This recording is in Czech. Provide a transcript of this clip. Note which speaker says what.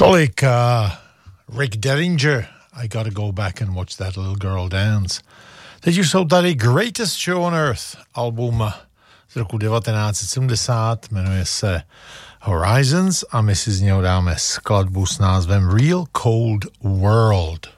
Speaker 1: Tolik Rick Derringer, I gotta go back and watch that little girl dance. Teď už jsou tady Greatest Show on Earth, album z roku 1970, jmenuje se Horizons a my si z něho dáme skladbu s názvem Real Cold World.